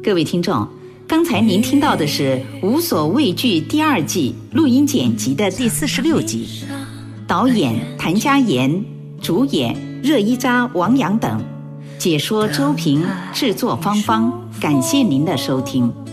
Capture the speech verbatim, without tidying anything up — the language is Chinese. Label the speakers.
Speaker 1: 各位听众，刚才您听到的是《无所畏惧》第二季录音剪辑的第四十六集，导演谭家妍，主演热依扎、王阳等，解说周平，制作芳芳。感谢您的收听。